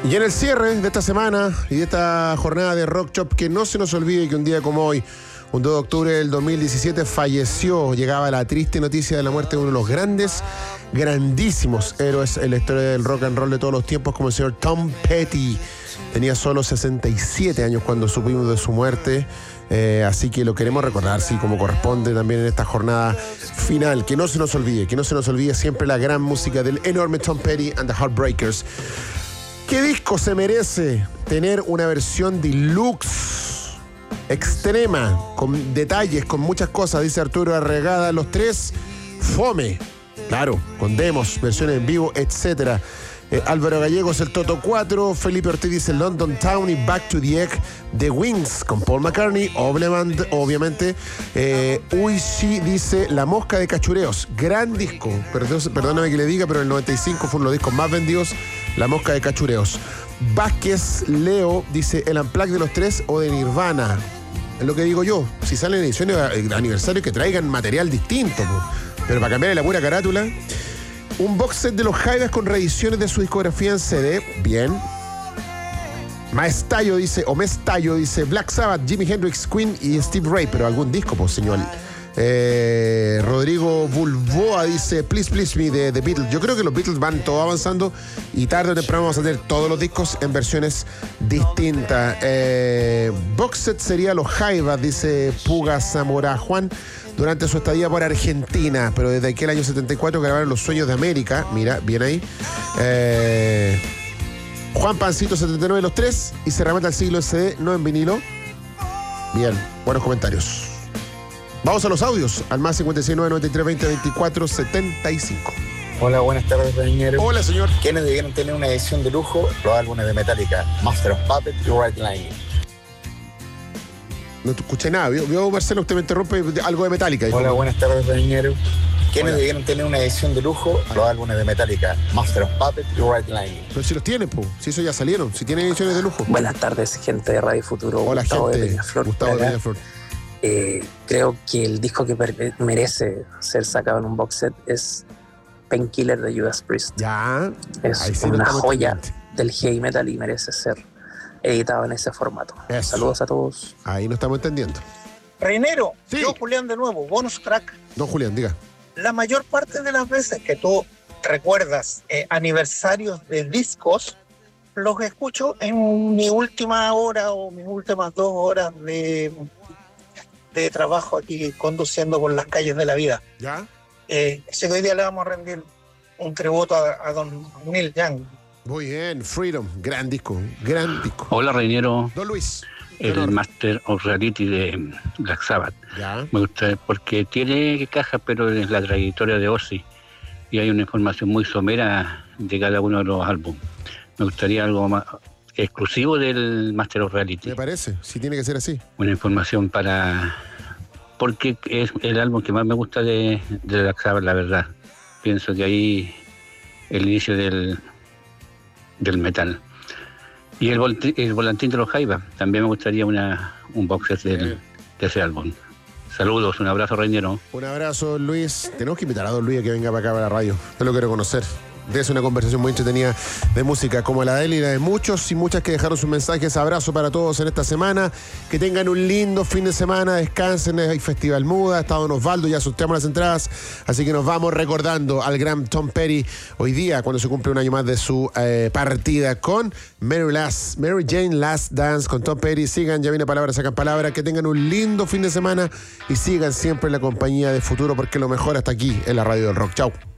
Y en el cierre de esta semana y de esta jornada de Rock Shop, que no se nos olvide que un día como hoy, un 2 de octubre del 2017, llegaba la triste noticia de la muerte de uno de los grandísimos héroes en la historia del rock and roll de todos los tiempos, como el señor Tom Petty. Tenía solo 67 años cuando supimos de su muerte. Así que lo queremos recordar, sí, como corresponde también en esta jornada final. Que no se nos olvide siempre la gran música del enorme Tom Petty and the Heartbreakers. ¿Qué disco se merece tener una versión deluxe, extrema, con detalles, con muchas cosas? Dice Arturo Arregada, los tres, fome. Claro, con demos, versiones en vivo, etcétera. Álvaro Gallegos, el Toto 4. Felipe Ortiz dice London Town y Back to the Egg. The Wings con Paul McCartney, obviamente. Uishi dice La Mosca de Cachureos. Gran disco. Perdóname que le diga, pero el 95 fue uno de los discos más vendidos. La Mosca de Cachureos. Vázquez Leo dice El Unplugged de los tres o de Nirvana. Es lo que digo yo. Si salen ediciones de aniversario, que traigan material distinto, pues. Pero para cambiarle la pura carátula. Un box set de los Jaivas con reediciones de su discografía en CD. Bien. Mestallo dice Black Sabbath, Jimi Hendrix, Queen y Steve Ray. Pero algún disco, pues, señor. Rodrigo Bulboa dice Please Please Me de The Beatles. Yo creo que los Beatles van todo avanzando y tarde o temprano vamos a tener todos los discos en versiones distintas. Box set sería los Jaivas, dice Puga Zamora Juan, durante su estadía por Argentina, pero desde aquel año 74 grabaron Los Sueños de América. Mira, bien ahí. Juan Pancito 79 los tres y se remata el siglo en CD, no en vinilo. Bien, buenos comentarios. Vamos a los audios, al más 56 93 20 24 75. Hola, buenas tardes, Reñero. Hola, señor. ¿Quiénes debieron tener una edición de lujo? Los álbumes de Metallica, Master of Puppets y Right Line. No te escuché nada. Vio Marcelo, usted me interrumpe, algo de Metallica. Hola, buenas tardes, Reñero. ¿Quiénes debieron tener una edición de lujo? Los álbumes de Metallica, Master of Puppets y Right Line. Pero si los tienen, pues. Si eso ya salieron. Si tienen ediciones de lujo. Buenas tardes, gente de Radio Futuro. Hola, Gustavo gente. De Peñaflor. Gustavo de Peñaflor. Creo que el disco que merece ser sacado en un box set es Painkiller de Judas Priest. Ya. Es sí una joya del heavy metal y merece ser editado en ese formato. Eso. Saludos a todos. Ahí no estamos entendiendo. Reinero, Sí. yo Julián de nuevo, bonus track. Don Julián, diga. La mayor parte de las veces que tú recuerdas aniversarios de discos, los escucho en mi última hora o mis últimas 2 horas de trabajo aquí conduciendo por las calles de la vida. ¿Ya? Así que hoy día le vamos a rendir un tributo a don Neil Young. Muy bien, Freedom. Gran disco. Hola, Reñero. Don Luis. El Master of Reality de Black Sabbath. Ya. Me gusta porque tiene caja, pero es la trayectoria de Ozzy. Y hay una información muy somera de cada uno de los álbumes. Me gustaría algo más exclusivo del Master of Reality. Me parece, sí tiene que ser así. Una información porque es el álbum que más me gusta de Black Sabbath, la verdad. Pienso que ahí el inicio del metal. Y el volantín de los Jaivas, también me gustaría un box set de ese álbum. Saludos, un abrazo, Reñero. Un abrazo, Luis. Tenemos que invitar a Don Luis a que venga para acá, para la radio. Yo lo quiero conocer. Es una conversación muy entretenida de música como la de él y la de muchos y muchas que dejaron sus mensajes. Abrazo para todos en esta semana. Que tengan un lindo fin de semana. Descansen. Hay Festival Muda. Ha estado Don Osvaldo. Ya sorteamos las entradas. Así que nos vamos recordando al gran Tom Petty hoy día, cuando se cumple un año más de su partida con Mary Jane Last Dance con Tom Petty. Sigan, ya viene palabra, sacan palabra. Que tengan un lindo fin de semana y sigan siempre en la compañía de Futuro, porque lo mejor hasta aquí en la radio del rock. Chau.